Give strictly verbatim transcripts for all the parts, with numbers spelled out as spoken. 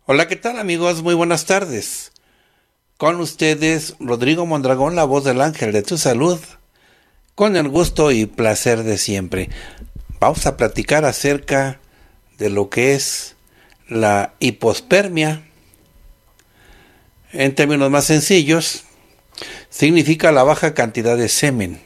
Hola, ¿qué tal amigos? Muy buenas tardes. Con ustedes, Rodrigo Mondragón, la voz del ángel de tu salud, con el gusto y placer de siempre. Vamos a platicar acerca de lo que es la hipospermia. En términos más sencillos, significa la baja cantidad de semen.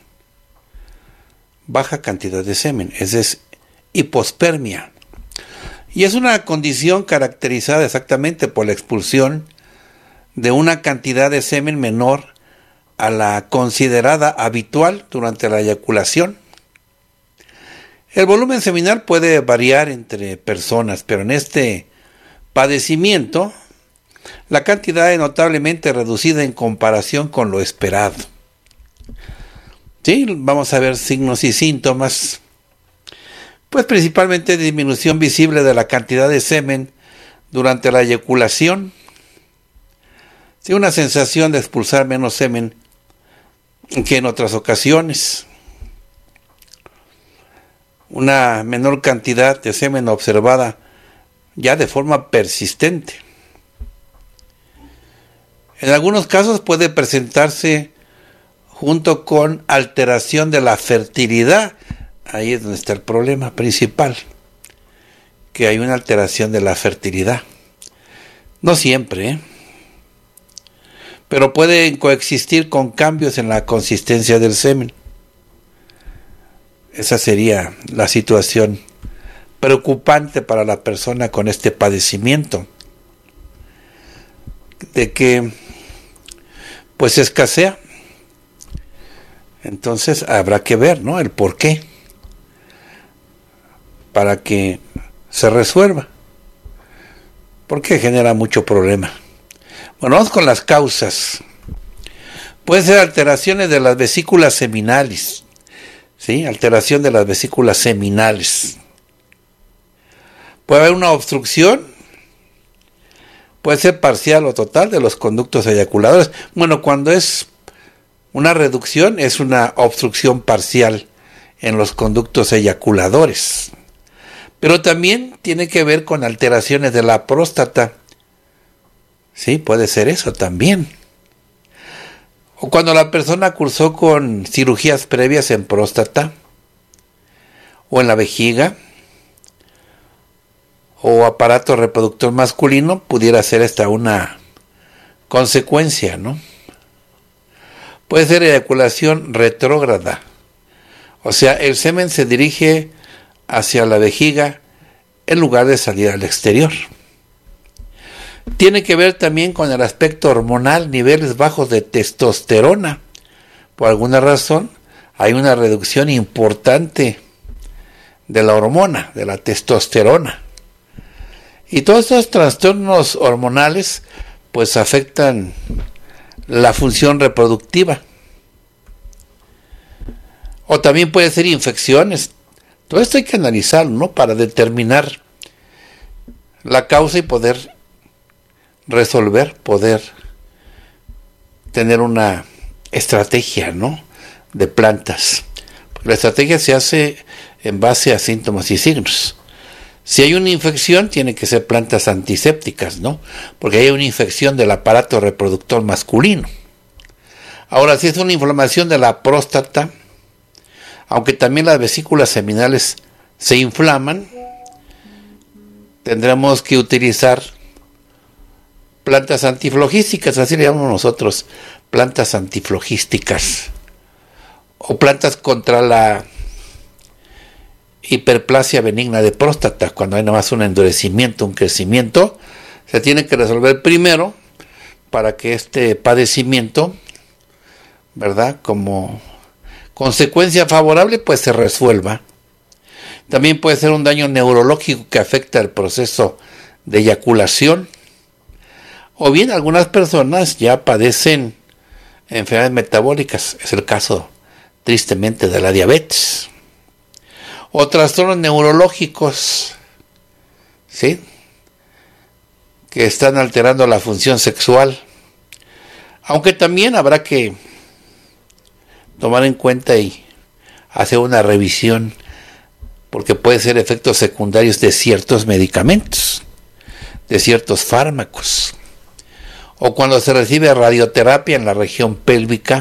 Baja cantidad de semen, esa es hipospermia. Y es una condición caracterizada exactamente por la expulsión de una cantidad de semen menor a la considerada habitual durante la eyaculación. El volumen seminal puede variar entre personas, pero en este padecimiento la cantidad es notablemente reducida en comparación con lo esperado. Sí, vamos a ver signos y síntomas. Pues principalmente disminución visible de la cantidad de semen durante la eyaculación. Sí, una sensación de expulsar menos semen que en otras ocasiones. Una menor cantidad de semen observada ya de forma persistente. En algunos casos puede presentarse junto con alteración de la fertilidad. Ahí es donde está el problema principal, que hay una alteración de la fertilidad. No siempre, ¿eh? Pero pueden coexistir con cambios en la consistencia del semen. Esa sería la situación preocupante para la persona con este padecimiento, de que pues escasea. Entonces habrá que ver, ¿no?, el por qué, para que se resuelva, porque genera mucho problema. Bueno, vamos con las causas. Pueden ser alteraciones de las vesículas seminales, ¿sí? Alteración de las vesículas seminales. Puede haber una obstrucción, puede ser parcial o total de los conductos eyaculadores. Bueno, cuando es una reducción, es una obstrucción parcial en los conductos eyaculadores. Pero también tiene que ver con alteraciones de la próstata. Sí, puede ser eso también. O cuando la persona cursó con cirugías previas en próstata, o en la vejiga, o aparato reproductor masculino, pudiera ser esta una consecuencia, ¿no? Puede ser eyaculación retrógrada. O sea, el semen se dirige hacia la vejiga en lugar de salir al exterior. Tiene que ver también con el aspecto hormonal, niveles bajos de testosterona. Por alguna razón hay una reducción importante de la hormona, de la testosterona. Y todos estos trastornos hormonales pues afectan la función reproductiva. O también puede ser infecciones. Todo esto hay que analizarlo, ¿no?, para determinar la causa y poder resolver, poder tener una estrategia, ¿no?, de plantas. Porque la estrategia se hace en base a síntomas y signos. Si hay una infección, tiene que ser plantas antisépticas, ¿no?, porque hay una infección del aparato reproductor masculino. Ahora, si es una inflamación de la próstata, aunque también las vesículas seminales se inflaman, tendremos que utilizar plantas antiflogísticas, así le llamamos nosotros, plantas antiflogísticas, o plantas contra la hiperplasia benigna de próstata, cuando hay nada más un endurecimiento, un crecimiento, se tiene que resolver primero para que este padecimiento, ¿verdad?, como consecuencia favorable, pues se resuelva. También puede ser un daño neurológico que afecta el proceso de eyaculación. O bien algunas personas ya padecen enfermedades metabólicas. Es el caso, tristemente, de la diabetes. O trastornos neurológicos, ¿sí?, que están alterando la función sexual. Aunque también habrá que tomar en cuenta y hacer una revisión, porque puede ser efectos secundarios de ciertos medicamentos. de ciertos fármacos. O cuando se recibe radioterapia en la región pélvica,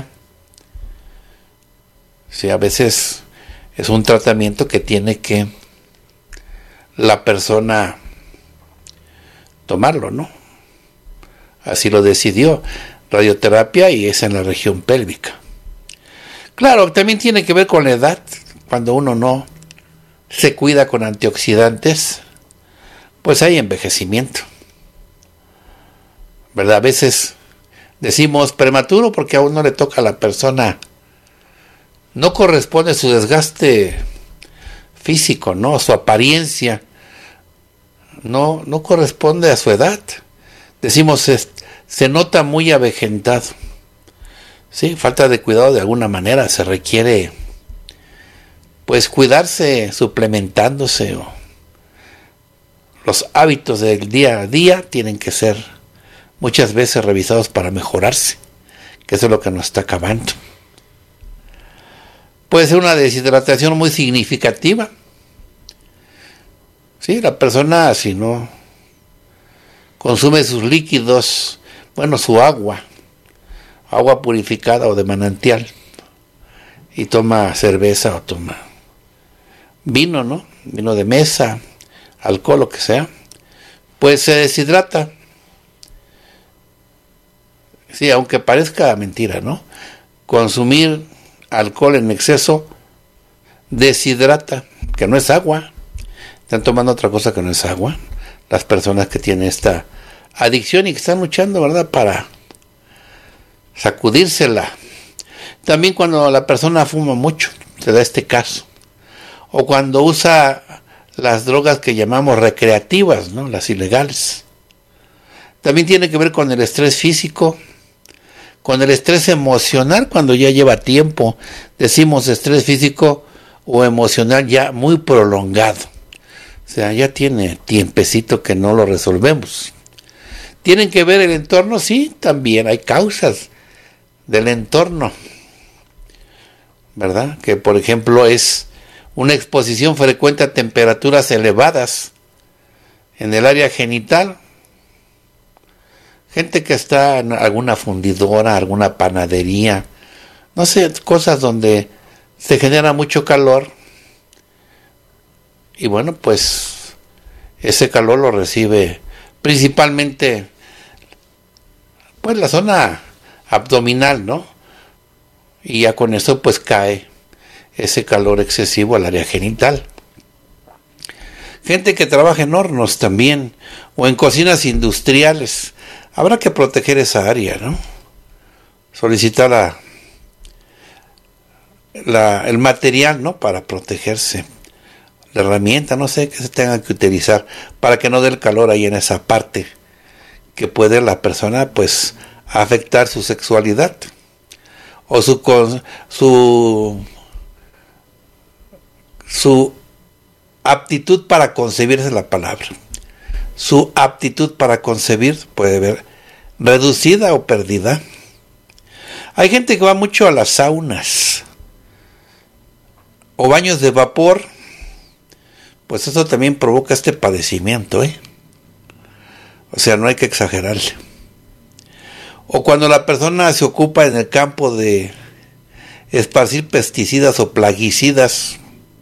sí, a veces es un tratamiento que tiene que la persona tomarlo, ¿no? Así lo decidió, radioterapia, y es en la región pélvica. Claro, también tiene que ver con la edad, cuando uno no se cuida con antioxidantes, pues hay envejecimiento, ¿verdad? A veces decimos prematuro porque aún no le toca a la persona, no corresponde su desgaste físico, ¿no? Su apariencia no, no corresponde a su edad. Decimos, se, se nota muy avejentado. Sí, falta de cuidado de alguna manera, se requiere pues cuidarse suplementándose, o los hábitos del día a día tienen que ser muchas veces revisados para mejorarse, que eso es lo que nos está acabando. Puede ser una deshidratación muy significativa. Sí, la persona, si no consume sus líquidos, bueno, su agua, agua purificada o de manantial, y toma cerveza o toma vino, ¿no? Vino de mesa, alcohol, lo que sea, pues se deshidrata. Sí, aunque parezca mentira, ¿no? Consumir alcohol en exceso deshidrata, que no es agua. Están tomando otra cosa que no es agua. Las personas que tienen esta adicción y que están luchando, ¿verdad?, para sacudírsela. También cuando la persona fuma mucho, se da este caso. O cuando usa las drogas que llamamos recreativas, ¿no?, las ilegales. También tiene que ver con el estrés físico, con el estrés emocional cuando ya lleva tiempo. Decimos estrés físico o emocional ya muy prolongado. O sea, ya tiene tiempecito que no lo resolvemos. ¿Tienen que ver el entorno? Sí, también hay causas del entorno, ¿verdad? Que por ejemplo es una exposición frecuente a temperaturas elevadas en el área genital. Gente que está en alguna fundidora, alguna panadería, no sé, cosas donde se genera mucho calor. Y bueno, pues ese calor lo recibe principalmente pues la zona abdominal, ¿no? Y ya con eso pues cae ese calor excesivo al área genital. Gente que trabaja en hornos también, o en cocinas industriales, habrá que proteger esa área, ¿no? Solicitar la, la, el material, ¿no?, para protegerse. La herramienta, no sé, que se tenga que utilizar para que no dé el calor ahí en esa parte que puede la persona pues afectar su sexualidad o su su su aptitud para concebir, es la palabra. Su aptitud para concebir puede ver reducida o perdida. Hay gente que va mucho a las saunas o baños de vapor. Pues eso también provoca este padecimiento, ¿eh? O sea, no hay que exagerarle. O cuando la persona se ocupa en el campo de esparcir pesticidas o plaguicidas,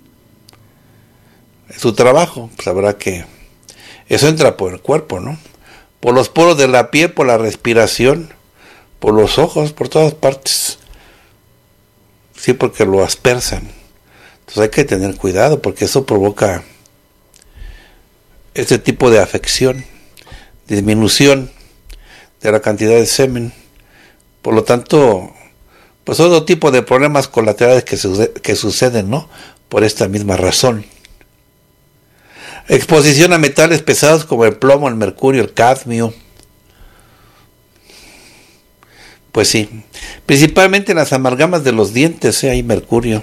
su trabajo, pues habrá que... Eso entra por el cuerpo, ¿no? Por los poros de la piel, por la respiración, por los ojos, por todas partes. Sí, porque lo aspersan. Entonces hay que tener cuidado porque eso provoca este tipo de afección, disminución de la cantidad de semen. Por lo tanto, pues otro tipo de problemas colaterales que, suce- que suceden, ¿no?, por esta misma razón. Exposición a metales pesados como el plomo, el mercurio, el cadmio. Pues sí, principalmente en las amalgamas de los dientes, ¿eh? Hay mercurio.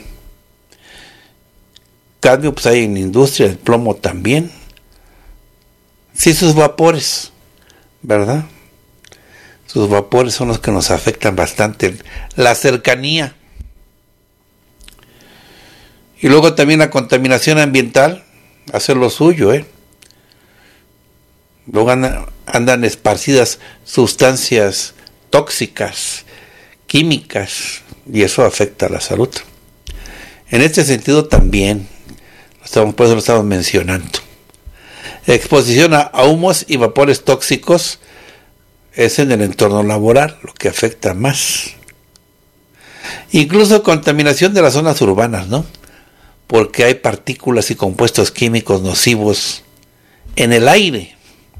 Cadmio, pues hay en la industria, el plomo también. Sí, sus vapores, ¿verdad? Sus vapores son los que nos afectan bastante. La cercanía. Y luego también la contaminación ambiental hace lo suyo, ¿eh? Luego andan, andan esparcidas sustancias tóxicas, químicas, y eso afecta a la salud. En este sentido también, estamos, por eso lo estamos mencionando. Exposición a, a humos y vapores tóxicos es en el entorno laboral lo que afecta más. Incluso contaminación de las zonas urbanas, ¿no? Porque hay partículas y compuestos químicos nocivos en el aire.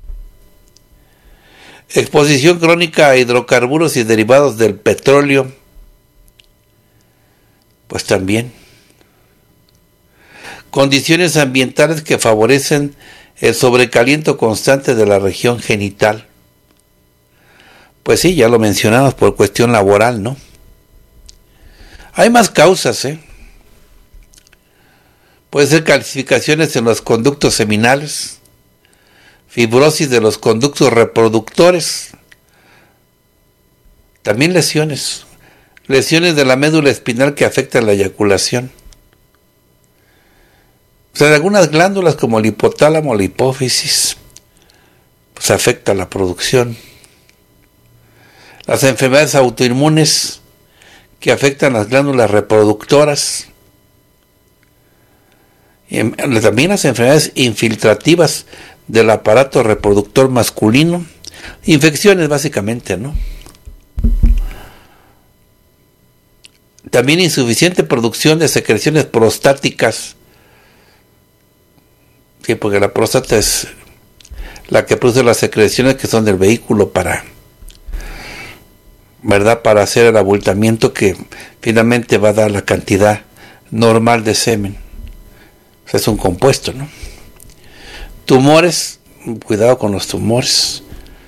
Exposición crónica a hidrocarburos y derivados del petróleo, pues también. Condiciones ambientales que favorecen el sobrecaliento constante de la región genital. Pues sí, ya lo mencionamos por cuestión laboral, ¿no? Hay más causas, ¿eh? Puede ser calcificaciones en los conductos seminales, fibrosis de los conductos reproductores, también lesiones, lesiones de la médula espinal que afectan la eyaculación. O sea, de algunas glándulas como el hipotálamo, la hipófisis, pues afecta la producción. Las enfermedades autoinmunes que afectan las glándulas reproductoras. Y también las enfermedades infiltrativas del aparato reproductor masculino. Infecciones básicamente, ¿no? También insuficiente producción de secreciones prostáticas. Sí, porque la próstata es la que produce las secreciones que son del vehículo para, ¿verdad? Para hacer el abultamiento que finalmente va a dar la cantidad normal de semen. O sea, es un compuesto, ¿no? Tumores, cuidado con los tumores.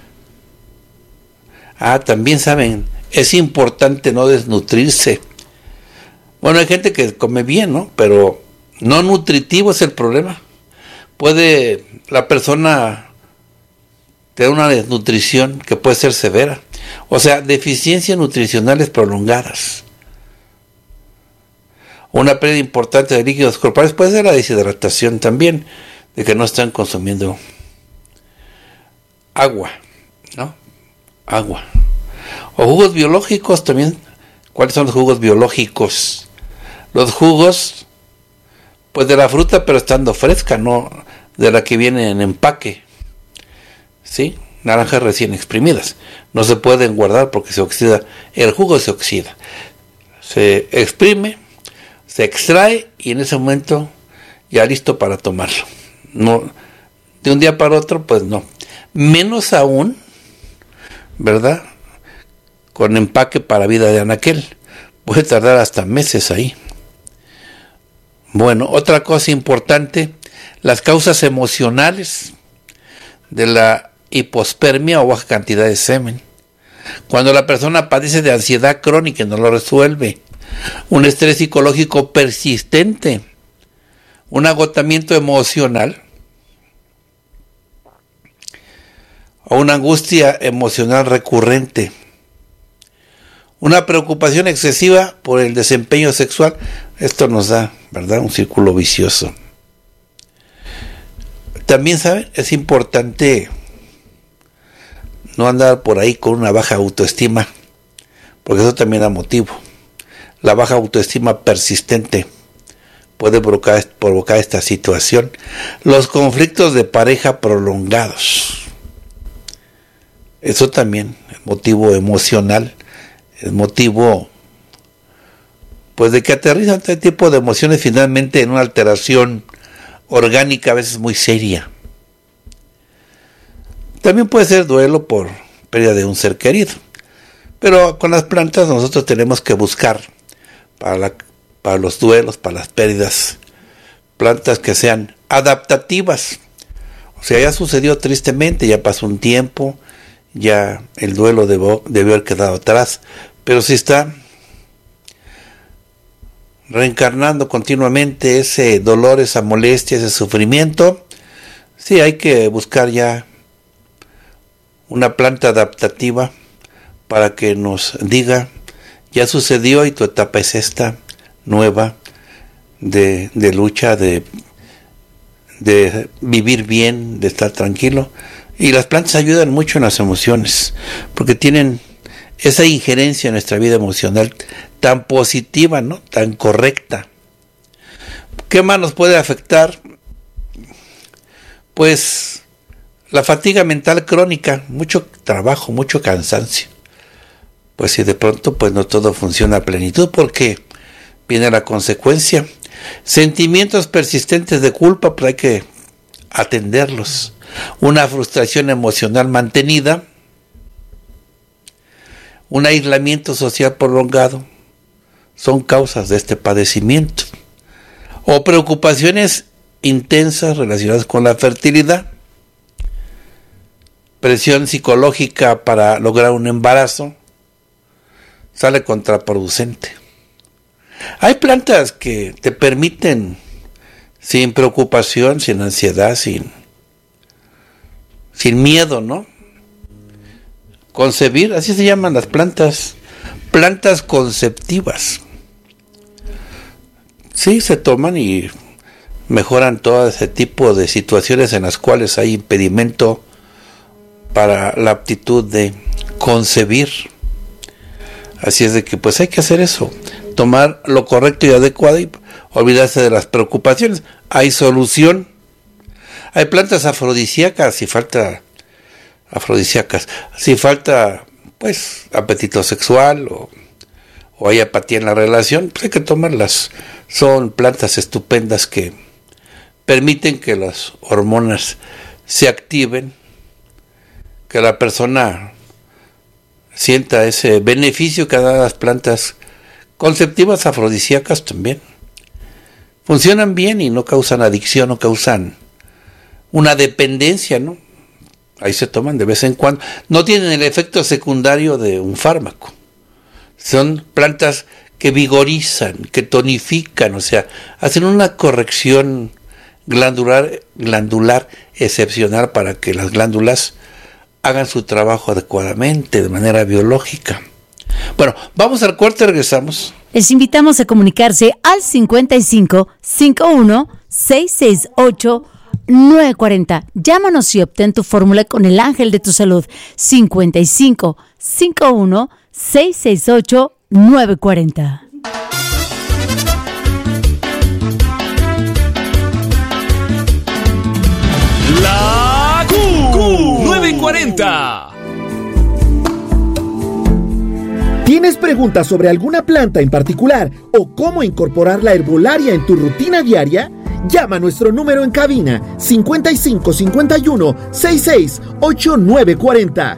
Ah, también saben, es importante no desnutrirse. Bueno, hay gente que come bien, ¿no? Pero no nutritivo es el problema. Puede la persona tener una desnutrición que puede ser severa. O sea, deficiencias nutricionales prolongadas. Una pérdida importante de líquidos corporales puede ser la deshidratación también, de que no están consumiendo agua, ¿no? Agua. O jugos biológicos también. ¿Cuáles son los jugos biológicos? Los jugos, pues de la fruta, pero estando fresca, no de la que viene en empaque. ¿Sí? Naranjas recién exprimidas. No se pueden guardar porque se oxida. El jugo se oxida. Se exprime, se extrae y en ese momento ya listo para tomarlo. No, de un día para otro, pues no. Menos aún, ¿verdad? Con empaque para vida de anaquel. Puede tardar hasta meses ahí. Bueno, otra cosa importante, las causas emocionales de la hipospermia o baja cantidad de semen. Cuando la persona padece de ansiedad crónica y no lo resuelve, un estrés psicológico persistente, un agotamiento emocional o una angustia emocional recurrente, una preocupación excesiva por el desempeño sexual, esto nos da, ¿verdad?, un círculo vicioso. También, ¿saben?, es importante no andar por ahí con una baja autoestima, porque eso también da motivo. La baja autoestima persistente puede provocar, provocar esta situación. Los conflictos de pareja prolongados, eso también es motivo emocional, es motivo pues de que aterrizan este tipo de emociones finalmente en una alteración orgánica a veces muy seria. También puede ser duelo por pérdida de un ser querido, pero con las plantas nosotros tenemos que buscar para, la, para los duelos, para las pérdidas, plantas que sean adaptativas. O sea, ya sucedió tristemente, ya pasó un tiempo, ya el duelo debió, debió haber quedado atrás, pero si está reencarnando continuamente ese dolor, esa molestia, ese sufrimiento, sí hay que buscar ya una planta adaptativa para que nos diga, ya sucedió y tu etapa es esta nueva de, de lucha, de, de vivir bien, de estar tranquilo. Y las plantas ayudan mucho en las emociones, porque tienen esa injerencia en nuestra vida emocional tan positiva, ¿no? Tan correcta. ¿Qué más nos puede afectar? Pues la fatiga mental crónica, mucho trabajo, mucho cansancio. Pues si de pronto pues no todo funciona a plenitud, porque viene la consecuencia. Sentimientos persistentes de culpa, pues hay que atenderlos. Una frustración emocional mantenida, un aislamiento social prolongado, son causas de este padecimiento. O preocupaciones intensas relacionadas con la fertilidad, presión psicológica para lograr un embarazo, sale contraproducente. Hay plantas que te permiten, sin preocupación, sin ansiedad, sin, sin miedo, ¿no? Concebir, así se llaman las plantas, plantas conceptivas. Sí, se toman y mejoran todo ese tipo de situaciones en las cuales hay impedimento para la aptitud de concebir. Así es de que pues hay que hacer eso, tomar lo correcto y adecuado y olvidarse de las preocupaciones. Hay solución. Hay plantas afrodisíacas si falta afrodisíacas, si falta pues apetito sexual o, o hay apatía en la relación, pues hay que tomarlas. Son plantas estupendas que permiten que las hormonas se activen, que la persona sienta ese beneficio que dan las plantas conceptivas afrodisíacas también. Funcionan bien y no causan adicción, no causan una dependencia, ¿no? Ahí se toman de vez en cuando. No tienen el efecto secundario de un fármaco. Son plantas que vigorizan, que tonifican, o sea, hacen una corrección glandular, glandular excepcional para que las glándulas hagan su trabajo adecuadamente, de manera biológica. Bueno, vamos al corte y regresamos. Les invitamos a comunicarse al cincuenta y cinco, cincuenta y uno, seiscientos sesenta y ocho, novecientos cuarenta. Llámanos y obtén tu fórmula con el ángel de tu salud. cincuenta y cinco, cincuenta y uno, seiscientos sesenta y ocho, novecientos cuarenta. La Q, nueve cuarenta. ¿Tienes preguntas sobre alguna planta en particular o cómo incorporar la herbolaria en tu rutina diaria? Llama a nuestro número en cabina cincuenta y cinco, cincuenta y uno, sesenta y seis, ochenta y nueve cuarenta.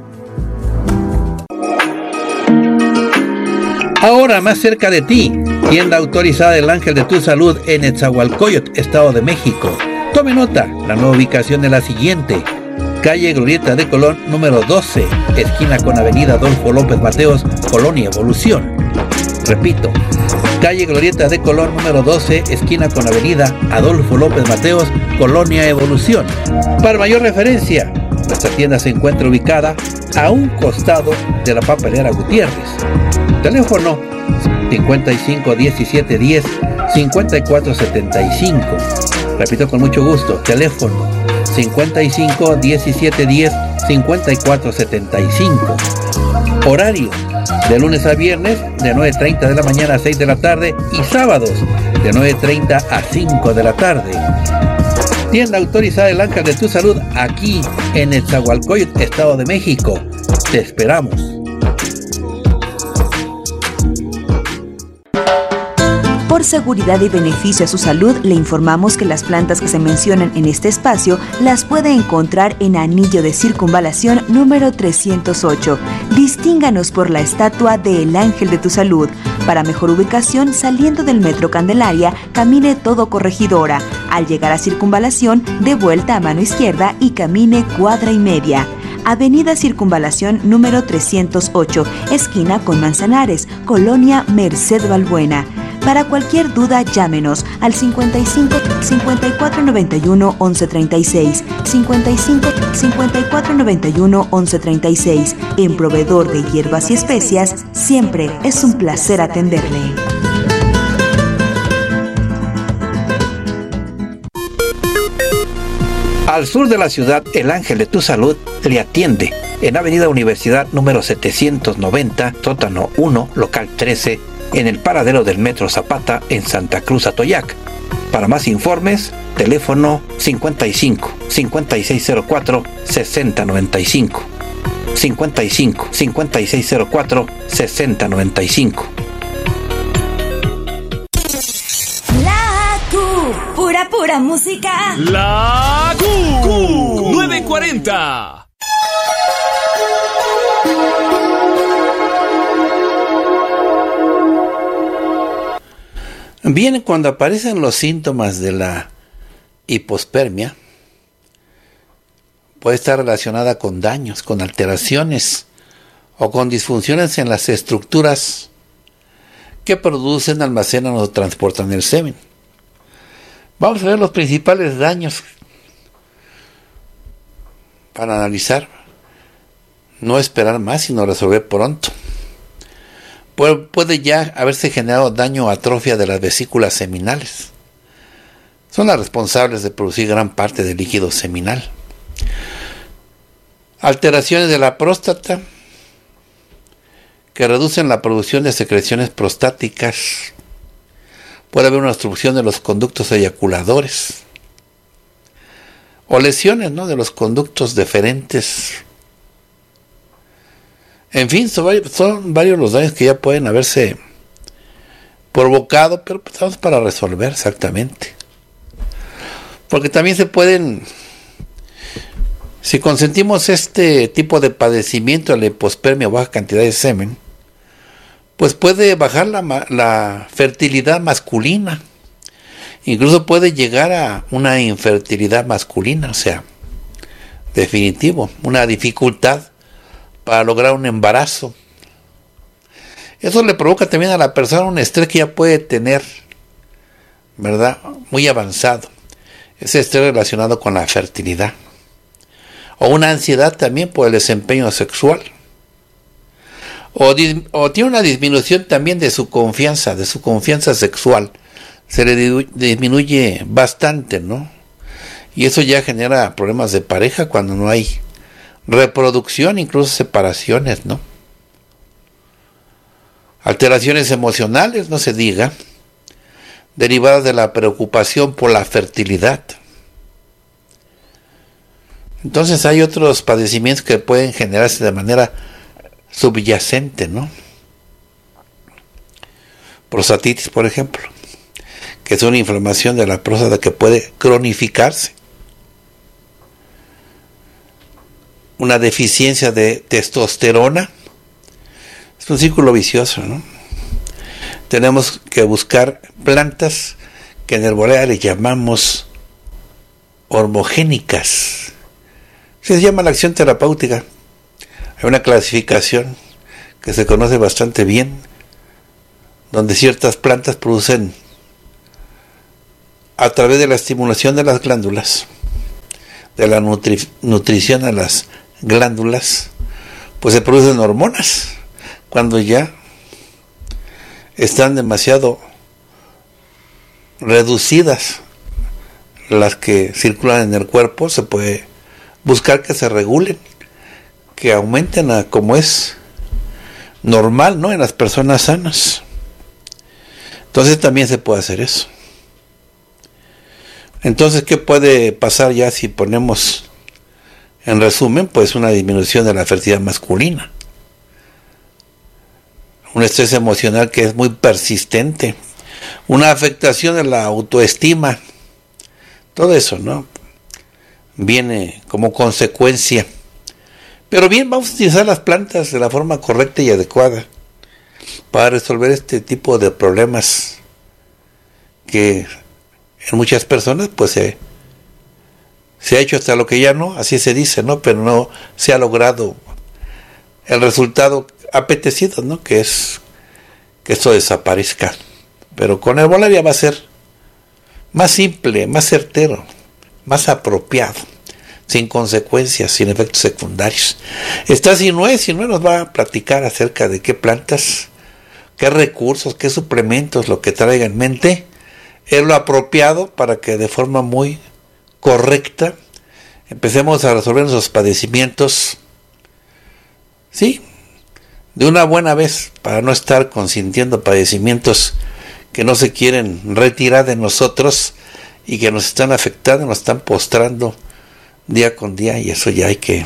Ahora más cerca de ti, tienda autorizada del Ángel de tu Salud en Netzahualcóyotl, Estado de México. Tome nota, la nueva ubicación es la siguiente: calle Glorieta de Colón número doce, esquina con avenida Adolfo López Mateos, Colonia Evolución. Repito, calle Glorieta de Colón número doce, esquina con avenida Adolfo López Mateos, Colonia Evolución. Para mayor referencia, nuestra tienda se encuentra ubicada a un costado de la papelera Gutiérrez. Teléfono cincuenta y cinco, diecisiete diez, cincuenta y cuatro setenta y cinco. Repito con mucho gusto, teléfono cincuenta y cinco, diecisiete diez, cincuenta y cuatro setenta y cinco. Horario de lunes a viernes de nueve treinta de la mañana a seis de la tarde y sábados de nueve treinta a cinco de la tarde. Tienda autorizada El Ángel de tu Salud aquí en Netzahualcóyotl, Estado de México. Te esperamos. Por seguridad y beneficio a su salud, le informamos que las plantas que se mencionan en este espacio las puede encontrar en Anillo de Circunvalación número trescientos ocho. Distínganos por la estatua de El Ángel de tu Salud. Para mejor ubicación, saliendo del Metro Candelaria, camine todo Corregidora. Al llegar a Circunvalación, dé vuelta a mano izquierda y camine cuadra y media. Avenida Circunvalación número trescientos ocho, esquina con Manzanares, Colonia Merced Balbuena. Para cualquier duda, llámenos al cincuenta y cinco, cincuenta y cuatro noventa y uno, once treinta y seis, cincuenta y cinco, cincuenta y cuatro noventa y uno, once treinta y seis. En Proveedor de Hierbas y Especias, siempre es un placer atenderle. Al sur de la ciudad, el Ángel de tu Salud le atiende en Avenida Universidad número setecientos noventa, sótano uno, local trece, en el paradero del Metro Zapata en Santa Cruz, Atoyac. Para más informes, teléfono cincuenta y cinco, cincuenta y seis cero cuatro, sesenta noventa y cinco. cincuenta y cinco, cincuenta y seis cero cuatro, sesenta noventa y cinco. La Q, pura pura música. La Q, Q nueve cuarenta. Bien, cuando aparecen los síntomas de la hipospermia, puede estar relacionada con daños, con alteraciones o con disfunciones en las estructuras que producen, almacenan o transportan el semen. Vamos a ver los principales daños para analizar. No esperar más, sino resolver pronto. Puede ya haberse generado daño o atrofia de las vesículas seminales. Son las responsables de producir gran parte del líquido seminal. Alteraciones de la próstata, que reducen la producción de secreciones prostáticas. Puede haber una obstrucción de los conductos eyaculadores. O lesiones, ¿no?, de los conductos deferentes. En fin, son varios, son varios los daños que ya pueden haberse provocado, pero estamos para resolver exactamente. Porque también se pueden, si consentimos este tipo de padecimiento de la hipospermia o baja cantidad de semen, pues puede bajar la, la fertilidad masculina. Incluso puede llegar a una infertilidad masculina, o sea, definitivo, una dificultad para lograr un embarazo. Eso le provoca también a la persona un estrés que ya puede tener, ¿verdad?, muy avanzado. Ese estrés relacionado con la fertilidad. O una ansiedad también por el desempeño sexual. O, o tiene una disminución también de su confianza, de su confianza sexual. Se le disminuye bastante, ¿no? Y eso ya genera problemas de pareja cuando no hay reproducción, incluso separaciones, ¿no? Alteraciones emocionales, no se diga, derivadas de la preocupación por la fertilidad. Entonces hay otros padecimientos que pueden generarse de manera subyacente, ¿no? Prostatitis, por ejemplo, que es una inflamación de la próstata que puede cronificarse. Una deficiencia de testosterona. Es un círculo vicioso, ¿no? Tenemos que buscar plantas que en herbolarias le llamamos hormogénicas. Se llama la acción terapéutica. Hay una clasificación que se conoce bastante bien, donde ciertas plantas producen, a través de la estimulación de las glándulas, de la nutri- nutrición a las glándulas, pues se producen hormonas. Cuando ya están demasiado reducidas las que circulan en el cuerpo, se puede buscar que se regulen, que aumenten a como es normal, ¿no?, en las personas sanas. Entonces también se puede hacer eso. Entonces, ¿qué puede pasar ya si ponemos en resumen? Pues una disminución de la fertilidad masculina. Un estrés emocional que es muy persistente. Una afectación de la autoestima. Todo eso, ¿no?, viene como consecuencia. Pero bien, vamos a utilizar las plantas de la forma correcta y adecuada para resolver este tipo de problemas que en muchas personas pues se, se ha hecho hasta lo que ya no, así se dice, ¿no? Pero no se ha logrado el resultado apetecido, ¿no? Que es que esto desaparezca. Pero con herbolaria va a ser más simple, más certero, más apropiado, sin consecuencias, sin efectos secundarios. Está Sinué, Sinué nos va a platicar acerca de qué plantas, qué recursos, qué suplementos, lo que traiga en mente, es lo apropiado para que de forma muy correcta empecemos a resolver nuestros padecimientos, sí, de una buena vez, para no estar consintiendo padecimientos que no se quieren retirar de nosotros y que nos están afectando, nos están postrando día con día, y eso ya hay que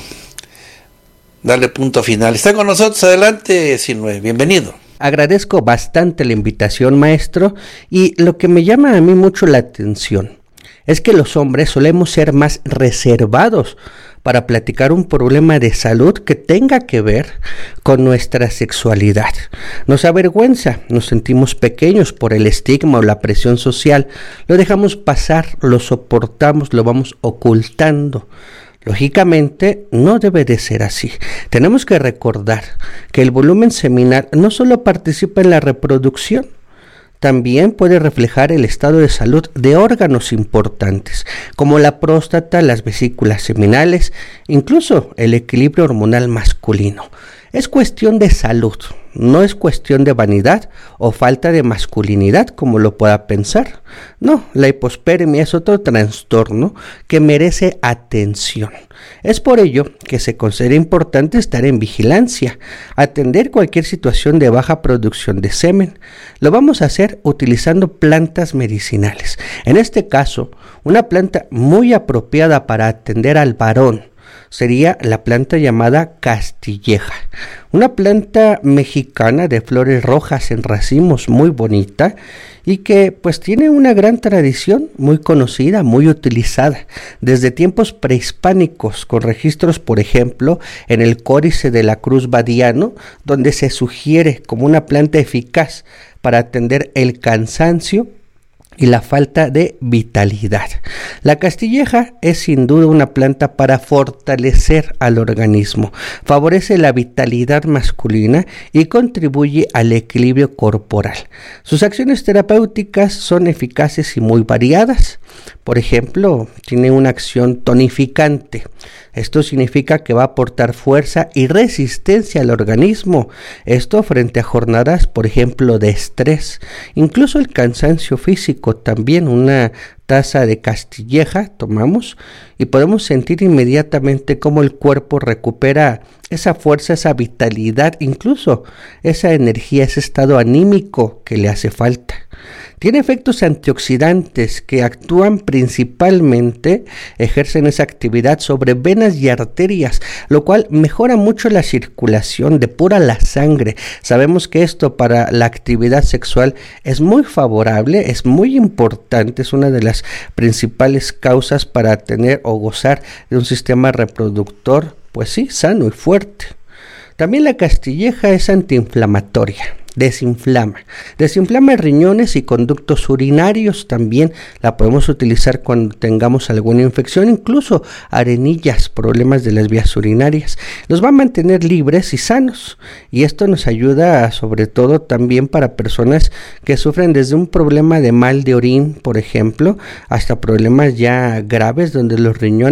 darle punto final. Está con nosotros, adelante, Sinue, bienvenido. Agradezco bastante la invitación, maestro, y lo que me llama a mí mucho la atención es que los hombres solemos ser más reservados para platicar un problema de salud que tenga que ver con nuestra sexualidad. Nos avergüenza, nos sentimos pequeños por el estigma o la presión social, lo dejamos pasar, lo soportamos, lo vamos ocultando. Lógicamente, no debe de ser así. Tenemos que recordar que el volumen seminal no solo participa en la reproducción, también puede reflejar el estado de salud de órganos importantes, como la próstata, las vesículas seminales, incluso el equilibrio hormonal masculino. Es cuestión de salud, no es cuestión de vanidad o falta de masculinidad, como lo pueda pensar. No, la hipospermia es otro trastorno que merece atención. Es por ello que se considera importante estar en vigilancia, atender cualquier situación de baja producción de semen. Lo vamos a hacer utilizando plantas medicinales. En este caso, una planta muy apropiada para atender al varón sería la planta llamada castilleja, una planta mexicana de flores rojas en racimos, muy bonita y que pues tiene una gran tradición, muy conocida, muy utilizada desde tiempos prehispánicos, con registros por ejemplo en el Códice de la Cruz Badiano, donde se sugiere como una planta eficaz para atender el cansancio y la falta de vitalidad. La castilleja es sin duda una planta para fortalecer al organismo, favorece la vitalidad masculina y contribuye al equilibrio corporal. Sus acciones terapéuticas son eficaces y muy variadas. Por ejemplo, tiene una acción tonificante. Esto significa que va a aportar fuerza y resistencia al organismo. Esto frente a jornadas, por ejemplo, de estrés. Incluso el cansancio físico, también una taza de castilleja tomamos y podemos sentir inmediatamente cómo el cuerpo recupera esa fuerza, esa vitalidad, incluso esa energía, ese estado anímico que le hace falta. Tiene efectos antioxidantes que actúan principalmente, ejercen esa actividad sobre venas y arterias, lo cual mejora mucho la circulación, depura la sangre. Sabemos que esto para la actividad sexual es muy favorable, es muy importante, es una de las principales causas para tener o gozar de un sistema reproductor, pues sí, sano y fuerte. También la castilleja es antiinflamatoria. Desinflama, desinflama riñones y conductos urinarios. También la podemos utilizar cuando tengamos alguna infección, incluso arenillas, problemas de las vías urinarias. Los va a mantener libres y sanos, y esto nos ayuda sobre todo también para personas que sufren desde un problema de mal de orín, por ejemplo, hasta problemas ya graves donde los riñones